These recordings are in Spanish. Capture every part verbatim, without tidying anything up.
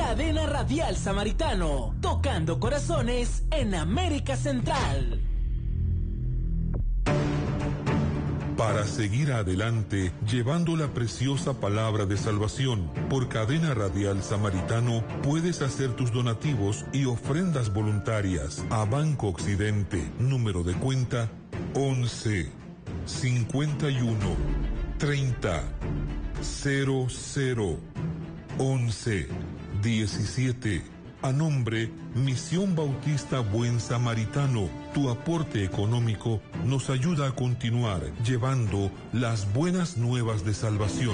Cadena Radial Samaritano, tocando corazones en América Central. Para seguir adelante, llevando la preciosa palabra de salvación, por Cadena Radial Samaritano, puedes hacer tus donativos y ofrendas voluntarias a Banco Occidente, número de cuenta once, cincuenta y uno, treinta, cero cero, once, diecisiete. A nombre Misión Bautista Buen Samaritano, tu aporte económico nos ayuda a continuar llevando las buenas nuevas de salvación.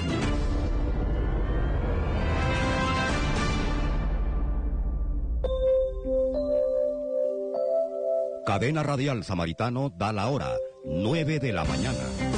Cadena Radial Samaritano da la hora, nueve de la mañana.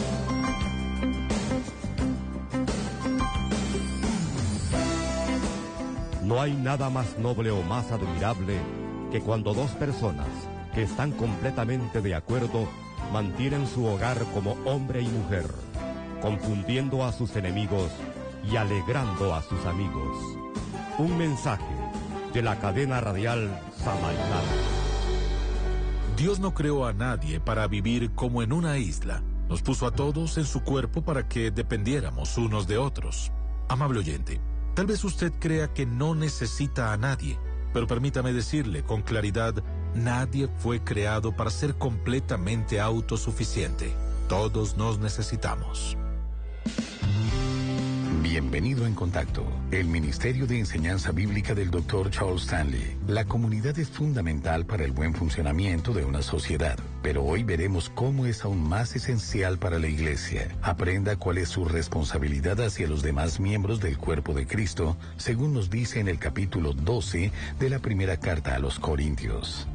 No hay nada más noble o más admirable que cuando dos personas que están completamente de acuerdo mantienen su hogar como hombre y mujer, confundiendo a sus enemigos y alegrando a sus amigos. Un mensaje de la Cadena Radial Samaritana. Dios no creó a nadie para vivir como en una isla. Nos puso a todos en su cuerpo para que dependiéramos unos de otros. Amable oyente, tal vez usted crea que no necesita a nadie, pero permítame decirle con claridad, nadie fue creado para ser completamente autosuficiente. Todos nos necesitamos. Bienvenido en Contacto, el Ministerio de Enseñanza Bíblica del doctor Charles Stanley. La comunidad es fundamental para el buen funcionamiento de una sociedad, pero hoy veremos cómo es aún más esencial para la Iglesia. Aprenda cuál es su responsabilidad hacia los demás miembros del cuerpo de Cristo, según nos dice en el capítulo doce de la primera carta a los Corintios.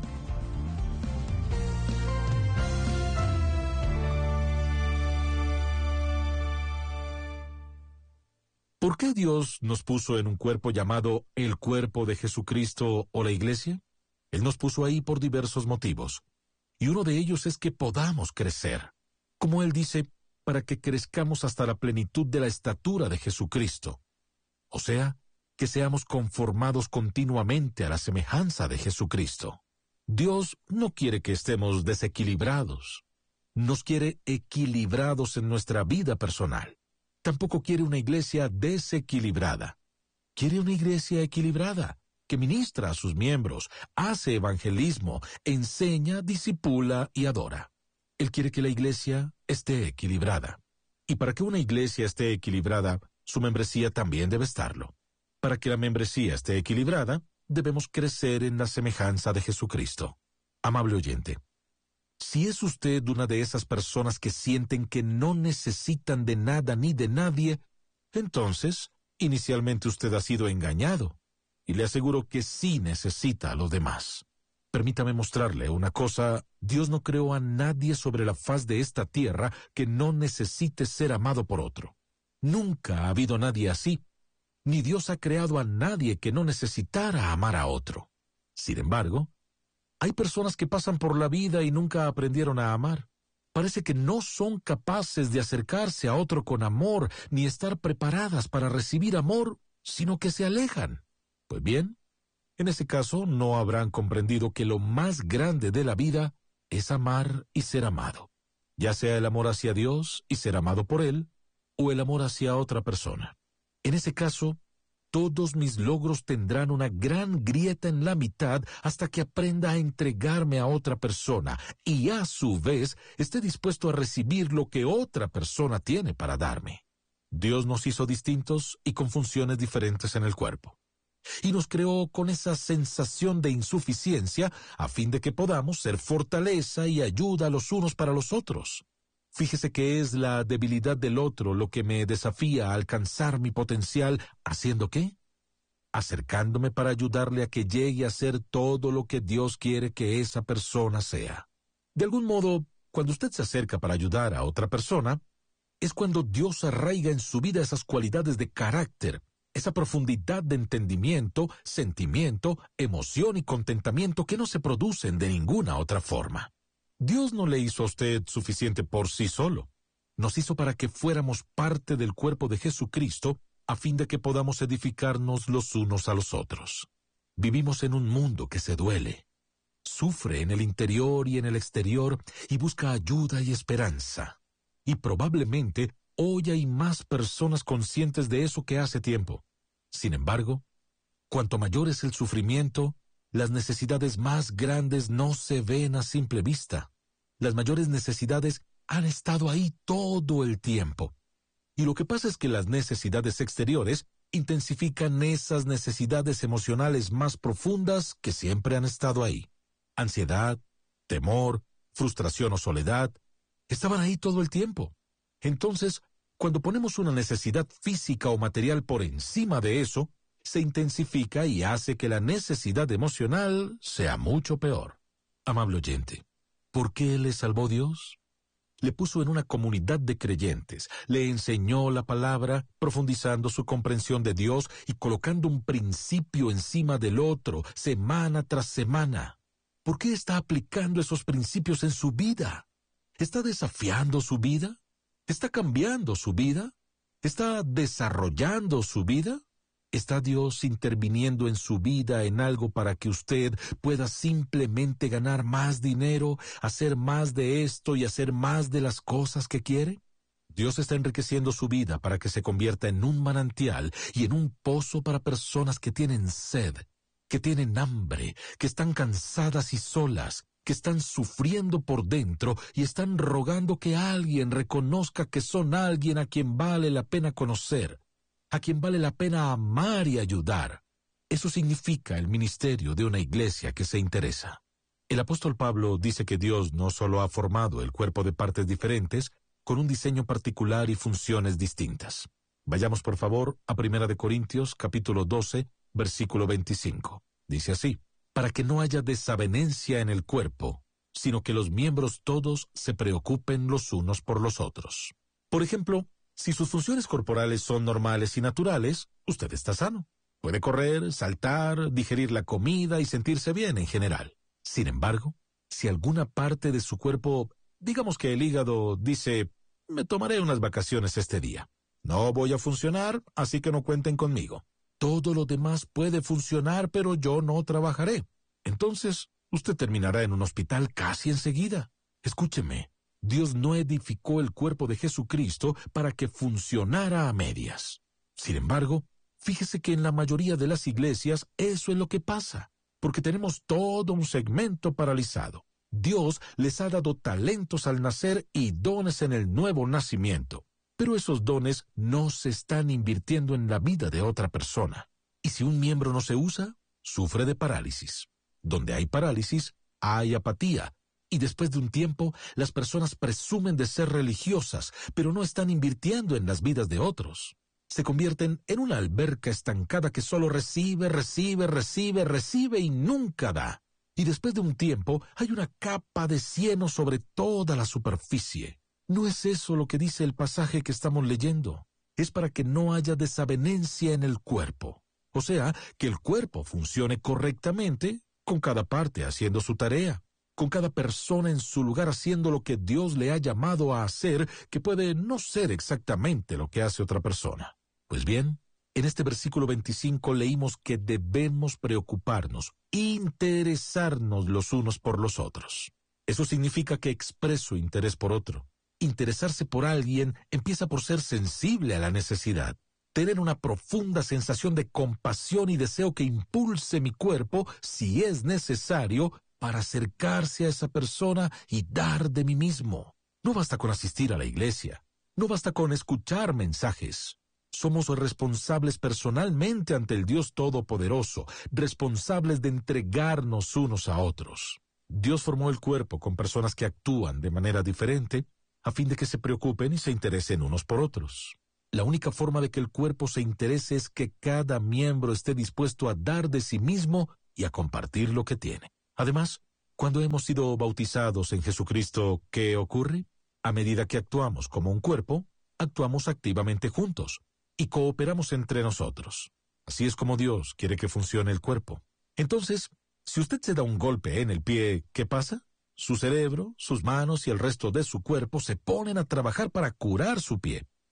¿Por qué Dios nos puso en un cuerpo llamado el cuerpo de Jesucristo o la Iglesia? Él nos puso ahí por diversos motivos, y uno de ellos es que podamos crecer. Como Él dice, para que crezcamos hasta la plenitud de la estatura de Jesucristo. O sea, que seamos conformados continuamente a la semejanza de Jesucristo. Dios no quiere que estemos desequilibrados. Nos quiere equilibrados en nuestra vida personal. Tampoco quiere una iglesia desequilibrada. Quiere una iglesia equilibrada, que ministra a sus miembros, hace evangelismo, enseña, discipula y adora. Él quiere que la iglesia esté equilibrada. Y para que una iglesia esté equilibrada, su membresía también debe estarlo. Para que la membresía esté equilibrada, debemos crecer en la semejanza de Jesucristo. Amable oyente, si es usted una de esas personas que sienten que no necesitan de nada ni de nadie, entonces, inicialmente usted ha sido engañado, y le aseguro que sí necesita a los demás. Permítame mostrarle una cosa, Dios no creó a nadie sobre la faz de esta tierra que no necesite ser amado por otro. Nunca ha habido nadie así, ni Dios ha creado a nadie que no necesitara amar a otro. Sin embargo, hay personas que pasan por la vida y nunca aprendieron a amar. Parece que no son capaces de acercarse a otro con amor, ni estar preparadas para recibir amor, sino que se alejan. Pues bien, en ese caso no habrán comprendido que lo más grande de la vida es amar y ser amado, ya sea el amor hacia Dios y ser amado por Él, o el amor hacia otra persona. En ese caso, todos mis logros tendrán una gran grieta en la mitad hasta que aprenda a entregarme a otra persona y a su vez esté dispuesto a recibir lo que otra persona tiene para darme. Dios nos hizo distintos y con funciones diferentes en el cuerpo. Y nos creó con esa sensación de insuficiencia a fin de que podamos ser fortaleza y ayuda los unos para los otros. Fíjese que es la debilidad del otro lo que me desafía a alcanzar mi potencial, ¿haciendo qué? Acercándome para ayudarle a que llegue a ser todo lo que Dios quiere que esa persona sea. De algún modo, cuando usted se acerca para ayudar a otra persona, es cuando Dios arraiga en su vida esas cualidades de carácter, esa profundidad de entendimiento, sentimiento, emoción y contentamiento que no se producen de ninguna otra forma. Dios no le hizo a usted suficiente por sí solo. Nos hizo para que fuéramos parte del cuerpo de Jesucristo, a fin de que podamos edificarnos los unos a los otros. Vivimos en un mundo que se duele, sufre en el interior y en el exterior y busca ayuda y esperanza. Y probablemente hoy hay más personas conscientes de eso que hace tiempo. Sin embargo, cuanto mayor es el sufrimiento, las necesidades más grandes no se ven a simple vista. Las mayores necesidades han estado ahí todo el tiempo. Y lo que pasa es que las necesidades exteriores intensifican esas necesidades emocionales más profundas que siempre han estado ahí. Ansiedad, temor, frustración o soledad, estaban ahí todo el tiempo. Entonces, cuando ponemos una necesidad física o material por encima de eso, se intensifica y hace que la necesidad emocional sea mucho peor. Amable oyente, ¿por qué le salvó Dios? Le puso en una comunidad de creyentes, le enseñó la palabra, profundizando su comprensión de Dios y colocando un principio encima del otro, semana tras semana. ¿Por qué está aplicando esos principios en su vida? ¿Está desafiando su vida? ¿Está cambiando su vida? ¿Está desarrollando su vida? ¿Está Dios interviniendo en su vida en algo para que usted pueda simplemente ganar más dinero, hacer más de esto y hacer más de las cosas que quiere? Dios está enriqueciendo su vida para que se convierta en un manantial y en un pozo para personas que tienen sed, que tienen hambre, que están cansadas y solas, que están sufriendo por dentro y están rogando que alguien reconozca que son alguien a quien vale la pena conocer, a quien vale la pena amar y ayudar. Eso significa el ministerio de una iglesia que se interesa. El apóstol Pablo dice que Dios no solo ha formado el cuerpo de partes diferentes, con un diseño particular y funciones distintas. Vayamos por favor a Primera de Corintios, capítulo doce, versículo veinticinco. Dice así: para que no haya desavenencia en el cuerpo, sino que los miembros todos se preocupen los unos por los otros. Por ejemplo, si sus funciones corporales son normales y naturales, usted está sano. Puede correr, saltar, digerir la comida y sentirse bien en general. Sin embargo, si alguna parte de su cuerpo, digamos que el hígado, dice, me tomaré unas vacaciones este día. No voy a funcionar, así que no cuenten conmigo. Todo lo demás puede funcionar, pero yo no trabajaré. Entonces, usted terminará en un hospital casi enseguida. Escúcheme. Dios no edificó el cuerpo de Jesucristo para que funcionara a medias. Sin embargo, fíjese que en la mayoría de las iglesias eso es lo que pasa, porque tenemos todo un segmento paralizado. Dios les ha dado talentos al nacer y dones en el nuevo nacimiento, pero esos dones no se están invirtiendo en la vida de otra persona. Y si un miembro no se usa, sufre de parálisis. Donde hay parálisis, hay apatía. Y después de un tiempo, las personas presumen de ser religiosas, pero no están invirtiendo en las vidas de otros. Se convierten en una alberca estancada que solo recibe, recibe, recibe, recibe y nunca da. Y después de un tiempo, hay una capa de cieno sobre toda la superficie. ¿No es eso lo que dice el pasaje que estamos leyendo? Es para que no haya desavenencia en el cuerpo. O sea, que el cuerpo funcione correctamente, con cada parte haciendo su tarea, con cada persona en su lugar haciendo lo que Dios le ha llamado a hacer, que puede no ser exactamente lo que hace otra persona. Pues bien, en este versículo veinticinco leímos que debemos preocuparnos, interesarnos los unos por los otros. Eso significa que expreso interés por otro. Interesarse por alguien empieza por ser sensible a la necesidad, tener una profunda sensación de compasión y deseo que impulse mi cuerpo, si es necesario, para acercarse a esa persona y dar de mí mismo. No basta con asistir a la iglesia, no basta con escuchar mensajes. Somos responsables personalmente ante el Dios Todopoderoso, responsables de entregarnos unos a otros. Dios formó el cuerpo con personas que actúan de manera diferente, a fin de que se preocupen y se interesen unos por otros. La única forma de que el cuerpo se interese es que cada miembro esté dispuesto a dar de sí mismo y a compartir lo que tiene. Además, cuando hemos sido bautizados en Jesucristo, ¿qué ocurre? A medida que actuamos como un cuerpo, actuamos activamente juntos y cooperamos entre nosotros. Así es como Dios quiere que funcione el cuerpo. Entonces, si usted se da un golpe en el pie, ¿qué pasa? Su cerebro, sus manos y el resto de su cuerpo se ponen a trabajar para curar su pie.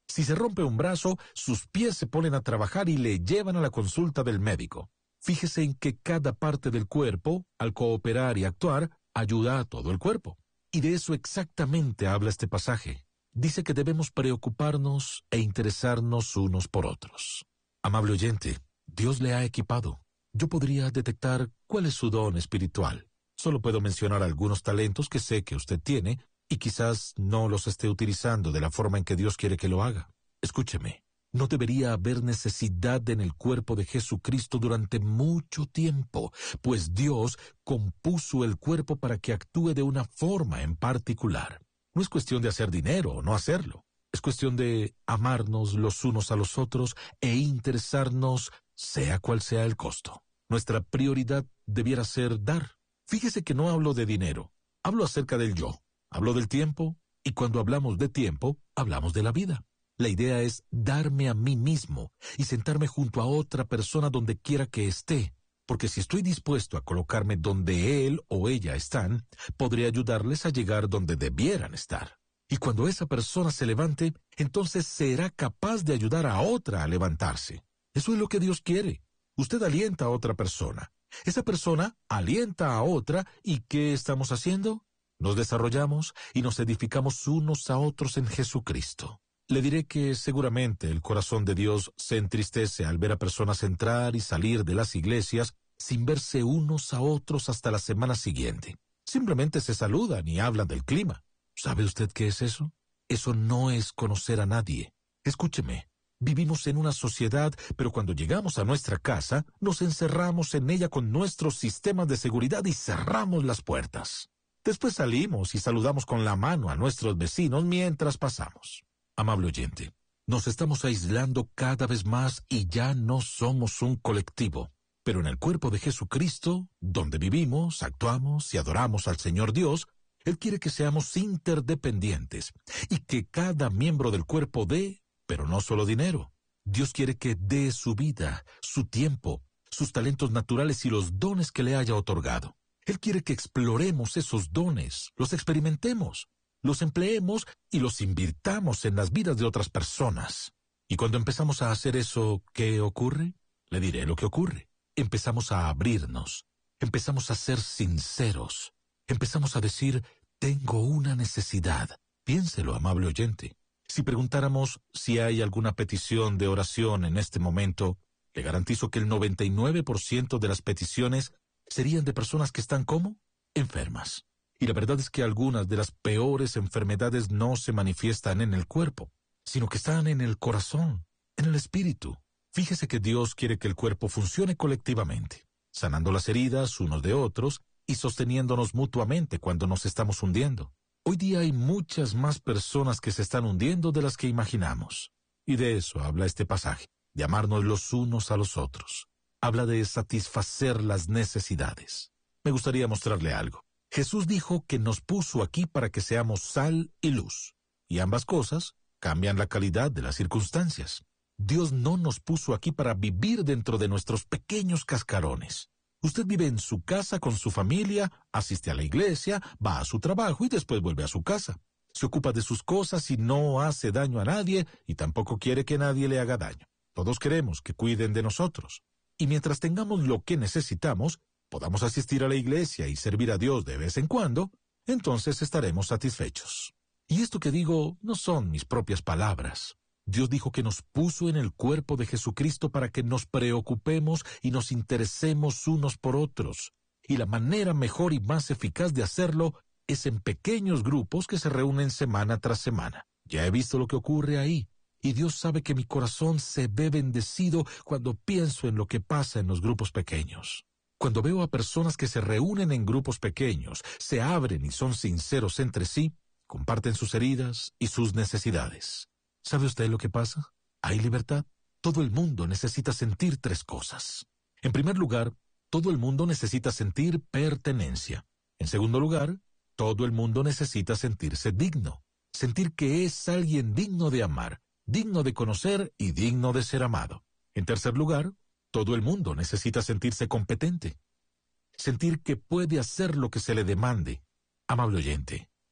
Si se rompe un brazo, sus pies se ponen a trabajar y le llevan a la consulta del médico. Fíjese en que cada parte del cuerpo, al cooperar y actuar, ayuda a todo el cuerpo. Y de eso exactamente habla este pasaje. Dice que debemos preocuparnos e interesarnos unos por otros. Amable oyente, Dios le ha equipado. Yo podría detectar cuál es su don espiritual. Solo puedo mencionar algunos talentos que sé que usted tiene y quizás no los esté utilizando de la forma en que Dios quiere que lo haga. Escúcheme, no debería haber necesidad en el cuerpo de Jesucristo durante mucho tiempo, pues Dios compuso el cuerpo para que actúe de una forma en particular. No es cuestión de hacer dinero o no hacerlo. Es cuestión de amarnos los unos a los otros e interesarnos, sea cual sea el costo. Nuestra prioridad debiera ser dar. Fíjese que no hablo de dinero, hablo acerca del yo, hablo del tiempo, y cuando hablamos de tiempo, hablamos de la vida. La idea es darme a mí mismo y sentarme junto a otra persona donde quiera que esté, porque si estoy dispuesto a colocarme donde él o ella están, podré ayudarles a llegar donde debieran estar. Y cuando esa persona se levante, entonces será capaz de ayudar a otra a levantarse. Eso es lo que Dios quiere. Usted alienta a otra persona. Esa persona alienta a otra, ¿y qué estamos haciendo? Nos desarrollamos y nos edificamos unos a otros en Jesucristo. Le diré que seguramente el corazón de Dios se entristece al ver a personas entrar y salir de las iglesias sin verse unos a otros hasta la semana siguiente. Simplemente se saludan y hablan del clima. ¿Sabe usted qué es eso? Eso no es conocer a nadie. Escúcheme, vivimos en una sociedad, pero cuando llegamos a nuestra casa, nos encerramos en ella con nuestros sistemas de seguridad y cerramos las puertas. Después salimos y saludamos con la mano a nuestros vecinos mientras pasamos. Amable oyente, nos estamos aislando cada vez más y ya no somos un colectivo. Pero en el cuerpo de Jesucristo, donde vivimos, actuamos y adoramos al Señor Dios, Él quiere que seamos interdependientes y que cada miembro del cuerpo dé, pero no solo dinero. Dios quiere que dé su vida, su tiempo, sus talentos naturales y los dones que le haya otorgado. Él quiere que exploremos esos dones, los experimentemos, los empleemos y los invirtamos en las vidas de otras personas. Y cuando empezamos a hacer eso, ¿qué ocurre? Le diré lo que ocurre. Empezamos a abrirnos, empezamos a ser sinceros, empezamos a decir, tengo una necesidad. Piénselo, amable oyente. Si preguntáramos si hay alguna petición de oración en este momento, le garantizo que el noventa y nueve por ciento de las peticiones serían de personas que están ¿cómo? Enfermas. Y la verdad es que algunas de las peores enfermedades no se manifiestan en el cuerpo, sino que están en el corazón, en el espíritu. Fíjese que Dios quiere que el cuerpo funcione colectivamente, sanando las heridas unos de otros y sosteniéndonos mutuamente cuando nos estamos hundiendo. Hoy día hay muchas más personas que se están hundiendo de las que imaginamos. Y de eso habla este pasaje, de amarnos los unos a los otros. Habla de satisfacer las necesidades. Me gustaría mostrarle algo. Jesús dijo que nos puso aquí para que seamos sal y luz. Y ambas cosas cambian la calidad de las circunstancias. Dios no nos puso aquí para vivir dentro de nuestros pequeños cascarones. Usted vive en su casa con su familia, asiste a la iglesia, va a su trabajo y después vuelve a su casa. Se ocupa de sus cosas y no hace daño a nadie y tampoco quiere que nadie le haga daño. Todos queremos que cuiden de nosotros. Y mientras tengamos lo que necesitamos, podamos asistir a la iglesia y servir a Dios de vez en cuando, entonces estaremos satisfechos. Y esto que digo no son mis propias palabras. Dios dijo que nos puso en el cuerpo de Jesucristo para que nos preocupemos y nos interesemos unos por otros. Y la manera mejor y más eficaz de hacerlo es en pequeños grupos que se reúnen semana tras semana. Ya he visto lo que ocurre ahí, y Dios sabe que mi corazón se ve bendecido cuando pienso en lo que pasa en los grupos pequeños. Cuando veo a personas que se reúnen en grupos pequeños, se abren y son sinceros entre sí, comparten sus heridas y sus necesidades. ¿Sabe usted lo que pasa? Hay libertad. Todo el mundo necesita sentir tres cosas. En primer lugar, todo el mundo necesita sentir pertenencia. En segundo lugar, todo el mundo necesita sentirse digno. Sentir que es alguien digno de amar, digno de conocer y digno de ser amado. En tercer lugar, todo el mundo necesita sentirse competente. Sentir que puede hacer lo que se le demande. Amable oyente,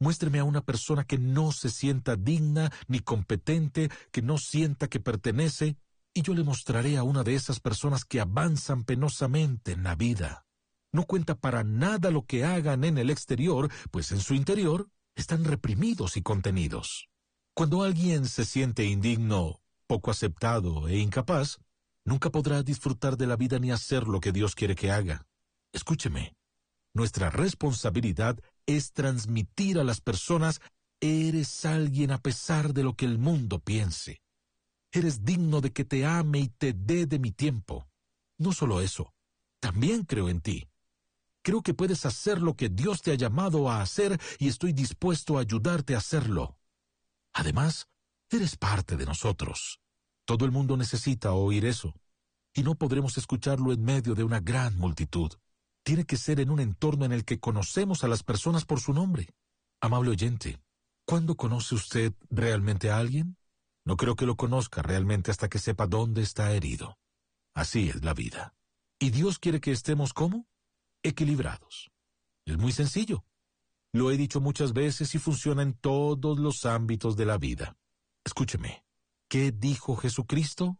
Muéstreme a una persona que no se sienta digna ni competente, que no sienta que pertenece, y yo le mostraré a una de esas personas que avanzan penosamente en la vida. No cuenta para nada lo que hagan en el exterior, pues en su interior están reprimidos y contenidos. Cuando alguien se siente indigno, poco aceptado e incapaz, nunca podrá disfrutar de la vida ni hacer lo que Dios quiere que haga. Escúcheme, nuestra responsabilidad es transmitir a las personas: eres alguien a pesar de lo que el mundo piense. Eres digno de que te ame y te dé de mi tiempo. No solo eso, también creo en ti. Creo que puedes hacer lo que Dios te ha llamado a hacer y estoy dispuesto a ayudarte a hacerlo. Además, eres parte de nosotros. Todo el mundo necesita oír eso, y no podremos escucharlo en medio de una gran multitud. Tiene que ser en un entorno en el que conocemos a las personas por su nombre. Amable oyente, ¿cuándo conoce usted realmente a alguien? No creo que lo conozca realmente hasta que sepa dónde está herido. Así es la vida. ¿Y Dios quiere que estemos ¿cómo? Equilibrados. Es muy sencillo. Lo he dicho muchas veces y funciona en todos los ámbitos de la vida. Escúcheme. ¿Qué dijo Jesucristo?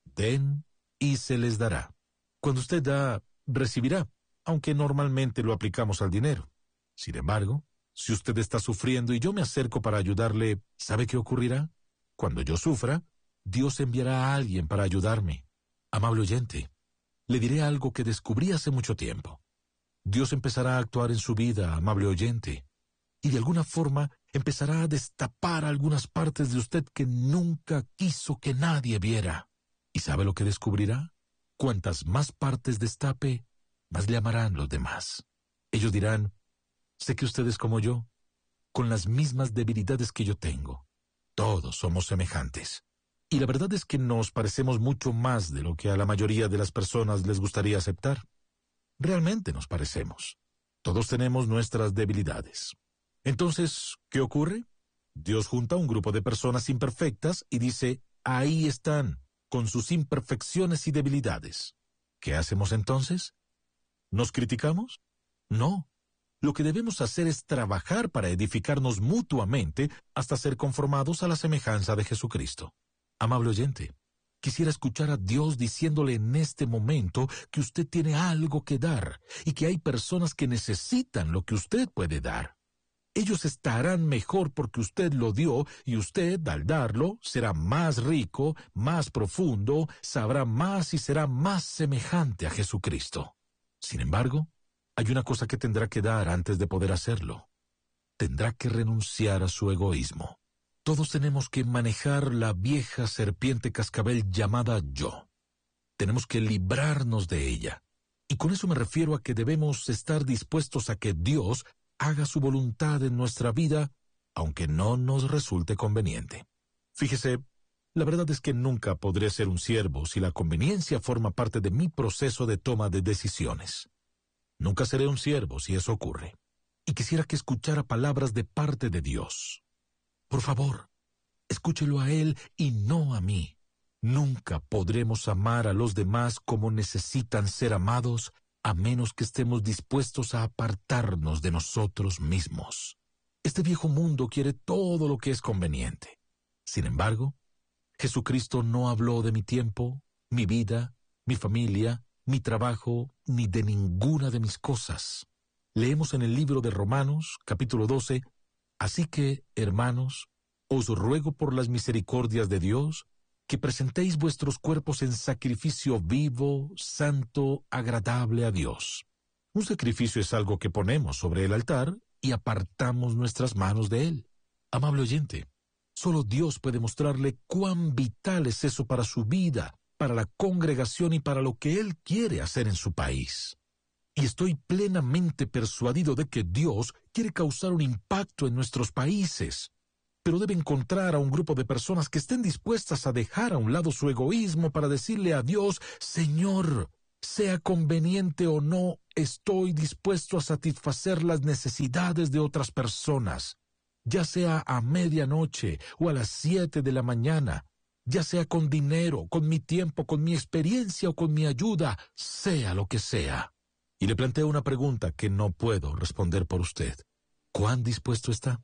Den y se les dará. Cuando usted da, recibirá, aunque normalmente lo aplicamos al dinero. Sin embargo, si usted está sufriendo y yo me acerco para ayudarle, ¿sabe qué ocurrirá? Cuando yo sufra, Dios enviará a alguien para ayudarme. Amable oyente, le diré algo que descubrí hace mucho tiempo. Dios empezará a actuar en su vida, amable oyente, y de alguna forma empezará a destapar algunas partes de usted que nunca quiso que nadie viera. ¿Y sabe lo que descubrirá? Cuantas más partes destape, más le amarán los demás. Ellos dirán: sé que usted es como yo, con las mismas debilidades que yo tengo. Todos somos semejantes. Y la verdad es que nos parecemos mucho más de lo que a la mayoría de las personas les gustaría aceptar. Realmente nos parecemos. Todos tenemos nuestras debilidades. Entonces, ¿qué ocurre? Dios junta a un grupo de personas imperfectas y dice: ahí están, con sus imperfecciones y debilidades. ¿Qué hacemos entonces? ¿Nos criticamos? No. Lo que debemos hacer es trabajar para edificarnos mutuamente hasta ser conformados a la semejanza de Jesucristo. Amable oyente, quisiera escuchar a Dios diciéndole en este momento que usted tiene algo que dar y que hay personas que necesitan lo que usted puede dar. Ellos estarán mejor porque usted lo dio y usted, al darlo, será más rico, más profundo, sabrá más y será más semejante a Jesucristo. Sin embargo, hay una cosa que tendrá que dar antes de poder hacerlo. Tendrá que renunciar a su egoísmo. Todos tenemos que manejar la vieja serpiente cascabel llamada yo. Tenemos que librarnos de ella. Y con eso me refiero a que debemos estar dispuestos a que Dios haga su voluntad en nuestra vida, aunque no nos resulte conveniente. Fíjese, la verdad es que nunca podré ser un siervo si la conveniencia forma parte de mi proceso de toma de decisiones. Nunca seré un siervo si eso ocurre. Y quisiera que escuchara palabras de parte de Dios. Por favor, escúchelo a Él y no a mí. Nunca podremos amar a los demás como necesitan ser amados, a menos que estemos dispuestos a apartarnos de nosotros mismos. Este viejo mundo quiere todo lo que es conveniente. Sin embargo, Jesucristo no habló de mi tiempo, mi vida, mi familia, mi trabajo, ni de ninguna de mis cosas. Leemos en el libro de Romanos, capítulo doce, así que, hermanos, os ruego por las misericordias de Dios, que presentéis vuestros cuerpos en sacrificio vivo, santo, agradable a Dios. Un sacrificio es algo que ponemos sobre el altar y apartamos nuestras manos de él. Amable oyente, solo Dios puede mostrarle cuán vital es eso para su vida, para la congregación y para lo que Él quiere hacer en su país. Y estoy plenamente persuadido de que Dios quiere causar un impacto en nuestros países, pero debe encontrar a un grupo de personas que estén dispuestas a dejar a un lado su egoísmo para decirle a Dios: Señor, sea conveniente o no, estoy dispuesto a satisfacer las necesidades de otras personas, ya sea a medianoche o a las siete de la mañana, ya sea con dinero, con mi tiempo, con mi experiencia o con mi ayuda, sea lo que sea. Y le planteo una pregunta que no puedo responder por usted. ¿Cuán dispuesto está?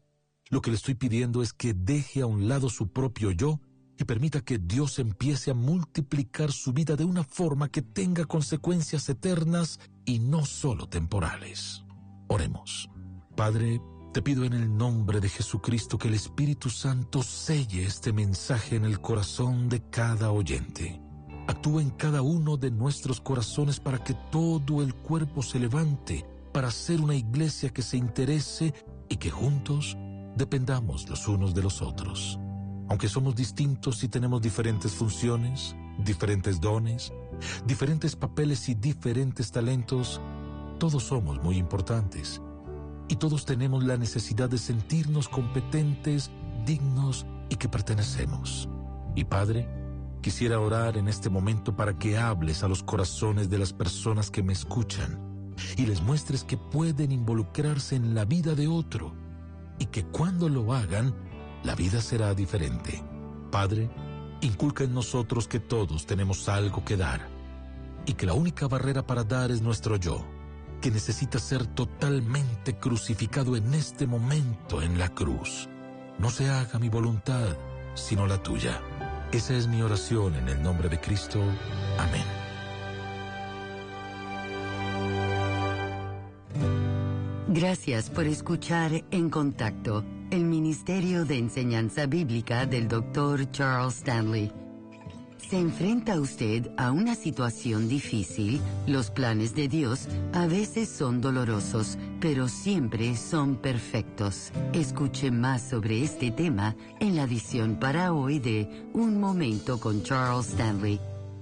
Lo que le estoy pidiendo es que deje a un lado su propio yo y permita que Dios empiece a multiplicar su vida de una forma que tenga consecuencias eternas y no solo temporales. Oremos. Padre, te pido en el nombre de Jesucristo que el Espíritu Santo selle este mensaje en el corazón de cada oyente. Actúa en cada uno de nuestros corazones para que todo el cuerpo se levante para ser una iglesia que se interese y que juntos dependamos los unos de los otros. Aunque somos distintos y tenemos diferentes funciones, diferentes dones, diferentes papeles y diferentes talentos, todos somos muy importantes. Y todos tenemos la necesidad de sentirnos competentes, dignos y que pertenecemos. Y Padre, quisiera orar en este momento para que hables a los corazones de las personas que me escuchan y les muestres que pueden involucrarse en la vida de otro y que cuando lo hagan, la vida será diferente. Padre, inculca en nosotros que todos tenemos algo que dar y que la única barrera para dar es nuestro yo, que necesita ser totalmente crucificado en este momento en la cruz. No se haga mi voluntad, sino la tuya. Esa es mi oración en el nombre de Cristo. Amén. Gracias por escuchar En Contacto, el Ministerio de Enseñanza Bíblica del doctor Charles Stanley. ¿Se enfrenta usted a una situación difícil? Los planes de Dios a veces son dolorosos, pero siempre son perfectos. Escuche más sobre este tema en la edición para hoy de Un Momento con Charles Stanley.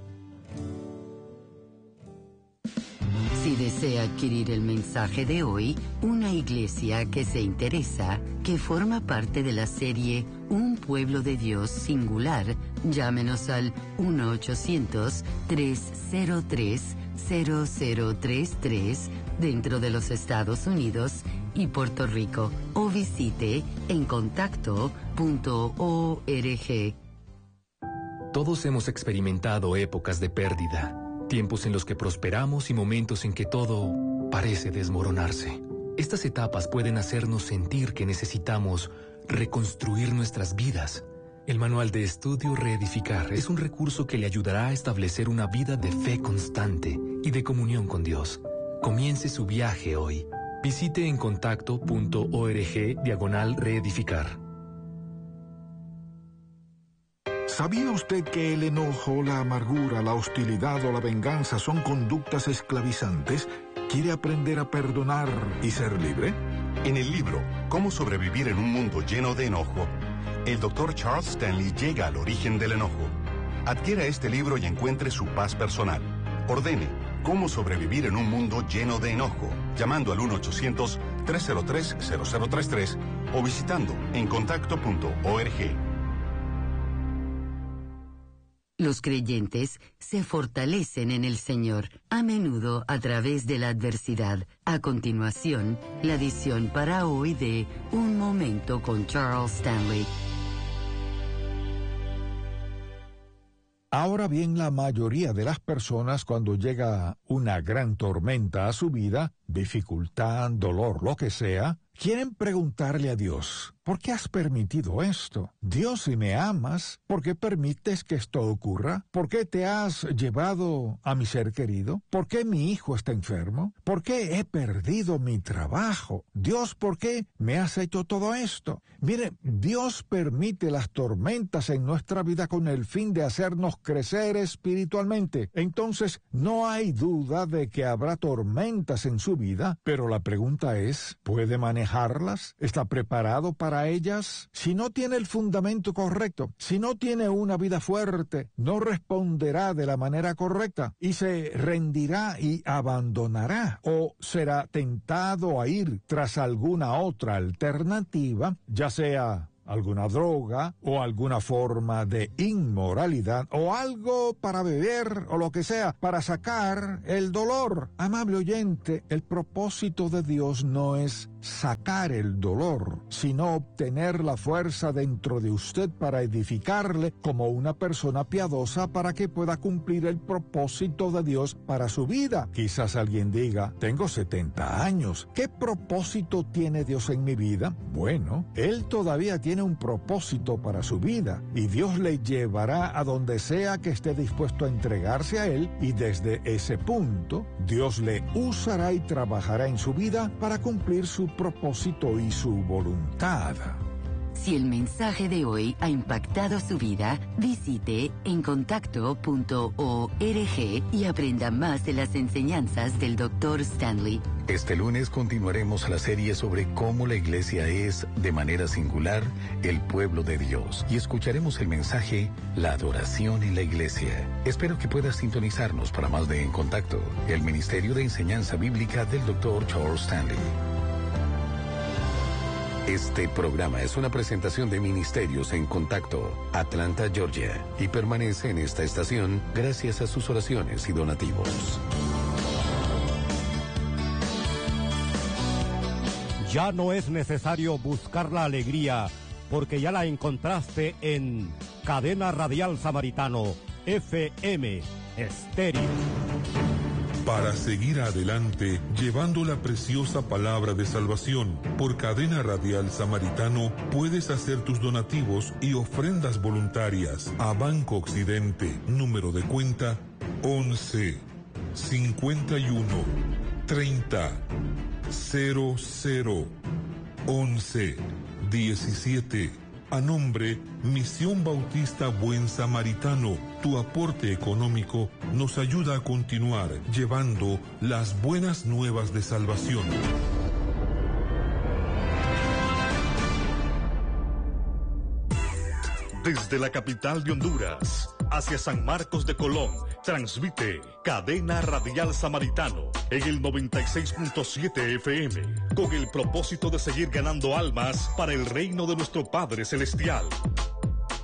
Si desea adquirir el mensaje de hoy, una iglesia que se interesa, que forma parte de la serie Un Pueblo de Dios Singular, llámenos al uno ochocientos, tres cero tres, cero cero tres tres dentro de los Estados Unidos y Puerto Rico o visite en contacto punto org. Todos hemos experimentado épocas de pérdida. Tiempos en los que prosperamos y momentos en que todo parece desmoronarse. Estas etapas pueden hacernos sentir que necesitamos reconstruir nuestras vidas. El Manual de Estudio Reedificar es un recurso que le ayudará a establecer una vida de fe constante y de comunión con Dios. Comience su viaje hoy. Visite en contacto punto org diagonal reedificar. ¿Sabía usted que el enojo, la amargura, la hostilidad o la venganza son conductas esclavizantes? ¿Quiere aprender a perdonar y ser libre? En el libro Cómo sobrevivir en un mundo lleno de enojo, el doctor Charles Stanley llega al origen del enojo. Adquiera este libro y encuentre su paz personal. Ordene Cómo sobrevivir en un mundo lleno de enojo, llamando al uno ochocientos, tres cero tres, cero cero tres tres o visitando en contacto punto org. Los creyentes se fortalecen en el Señor, a menudo a través de la adversidad. A continuación, la edición para hoy de Un Momento con Charles Stanley. Ahora bien, la mayoría de las personas, cuando llega una gran tormenta a su vida, dificultad, dolor, lo que sea, quieren preguntarle a Dios, ¿por qué has permitido esto? Dios, si me amas, ¿por qué permites que esto ocurra? ¿Por qué te has llevado a mi ser querido? ¿Por qué mi hijo está enfermo? ¿Por qué he perdido mi trabajo? Dios, ¿por qué me has hecho todo esto? Mire, Dios permite las tormentas en nuestra vida con el fin de hacernos crecer espiritualmente. Entonces, no hay duda de que habrá tormentas en su vida, pero la pregunta es, ¿puede manejarlas? ¿Está preparado para ellas? Si no tiene el fundamento correcto, si no tiene una vida fuerte, no responderá de la manera correcta y se rendirá y abandonará, o será tentado a ir tras alguna otra alternativa, ya sea alguna droga o alguna forma de inmoralidad o algo para beber o lo que sea para sacar el dolor. Amable oyente, el propósito de Dios no es sacar el dolor, sino obtener la fuerza dentro de usted para edificarle como una persona piadosa para que pueda cumplir el propósito de Dios para su vida. Quizás alguien diga, tengo setenta años, ¿qué propósito tiene Dios en mi vida? Bueno, Él todavía tiene un propósito para su vida y Dios le llevará a donde sea que esté dispuesto a entregarse a Él, y desde ese punto Dios le usará y trabajará en su vida para cumplir su propósito y su voluntad. Si el mensaje de hoy ha impactado su vida, visite encontacto punto org y aprenda más de las enseñanzas del doctor Stanley. Este lunes continuaremos la serie sobre cómo la iglesia es, de manera singular, el pueblo de Dios, y escucharemos el mensaje La adoración en la iglesia. Espero que puedas sintonizarnos para más de En Contacto, el Ministerio de Enseñanza Bíblica del doctor Charles Stanley. Este programa es una presentación de Ministerios en Contacto, Atlanta, Georgia, y permanece en esta estación gracias a sus oraciones y donativos. Ya no es necesario buscar la alegría, porque ya la encontraste en Cadena Radial Samaritano, F M, Estéreo. Para seguir adelante, llevando la preciosa palabra de salvación, por Cadena Radial Samaritano, puedes hacer tus donativos y ofrendas voluntarias a Banco Occidente, número de cuenta once, cincuenta y uno, treinta, cero cero, once, diecisiete. A nombre Misión Bautista Buen Samaritano, tu aporte económico nos ayuda a continuar llevando las buenas nuevas de salvación. Desde la capital de Honduras hacia San Marcos de Colón, transmite Cadena Radial Samaritano en el noventa y seis punto siete F M, con el propósito de seguir ganando almas para el reino de nuestro Padre Celestial.